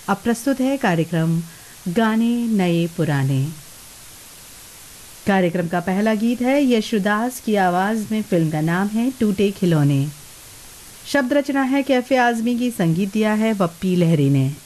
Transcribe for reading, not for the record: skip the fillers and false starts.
अब प्रस्तुत है कार्यक्रम गाने नए पुराने। कार्यक्रम का पहला गीत है यशुदास की आवाज में, फिल्म का नाम है टूटे खिलौने। शब्द रचना है कैफे आजमी की, संगीत दिया है वप्पी लहरी ने।